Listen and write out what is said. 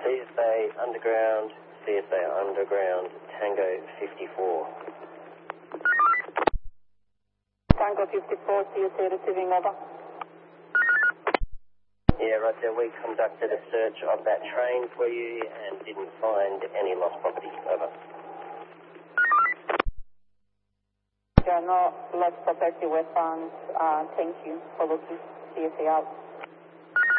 CSA Underground, Tango 54. Tango 54, CSA receiving over. Yeah, Roger, we conducted a search of that train for you and didn't find any lost property. Over. There are no lost property weapons. Thank you for looking. CSA out.